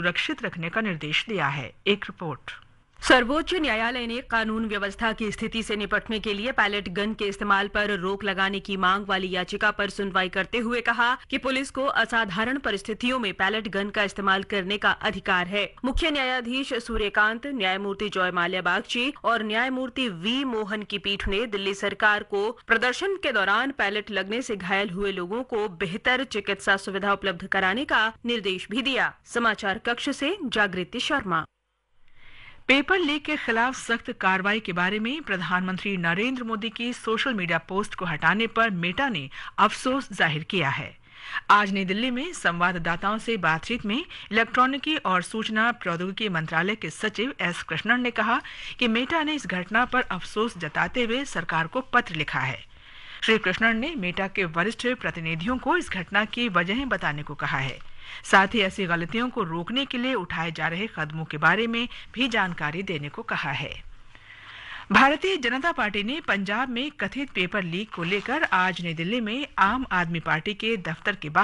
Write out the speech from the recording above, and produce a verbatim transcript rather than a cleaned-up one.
सुरक्षित रखने का निर्देश दिया है। एक रिपोर्ट। सर्वोच्च न्यायालय ने कानून व्यवस्था की स्थिति से निपटने के लिए पैलेट गन के इस्तेमाल पर रोक लगाने की मांग वाली याचिका पर सुनवाई करते हुए कहा कि पुलिस को असाधारण परिस्थितियों में पैलेट गन का इस्तेमाल करने का अधिकार है। मुख्य न्यायाधीश सूर्यकांत, न्यायमूर्ति जॉय माल्या बागची और न्यायमूर्ति वी मोहन की पीठ ने दिल्ली सरकार को प्रदर्शन के दौरान पैलेट लगने से घायल हुए लोगों को बेहतर चिकित्सा सुविधा उपलब्ध कराने का निर्देश भी दिया। समाचार कक्ष से जागृति शर्मा। पेपर लीक के खिलाफ सख्त कार्रवाई के बारे में प्रधानमंत्री नरेंद्र मोदी की सोशल मीडिया पोस्ट को हटाने पर मेटा ने अफसोस जाहिर किया है। आज नई दिल्ली में संवाददाताओं से बातचीत में इलेक्ट्रॉनिकी और सूचना प्रौद्योगिकी मंत्रालय के सचिव एस कृष्णन ने कहा कि मेटा ने इस घटना पर अफसोस जताते हुए सरकार को पत्र लिखा है। श्री कृष्णन ने मेटा के वरिष्ठ प्रतिनिधियों को इस घटना की वजहें बताने को कहा है। साथ ही ऐसी गलतियों को रोकने के लिए उठाए जा रहे कदमों के बारे में भी जानकारी देने को कहा है। भारतीय जनता पार्टी ने पंजाब में कथित पेपर लीक को लेकर आज नई दिल्ली में आम आदमी पार्टी के दफ्तर के बाहर